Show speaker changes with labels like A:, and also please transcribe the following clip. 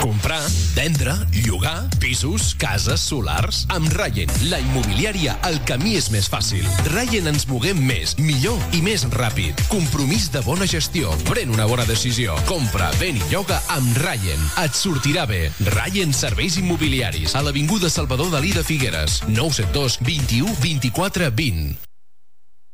A: Comprar, vendre, llogar, pisos, cases, solars... Amb Rayen, la immobiliària, el camí és més fàcil. Rayen ens moguem més, millor i més ràpid. Compromís de bona gestió. Pren una bona decisió. Compra, ven i lloga amb Rayen. Et sortirà bé. Rayen Serveis Immobiliaris. A l'avinguda Salvador Dalí de Figueres. 972 21 24 20.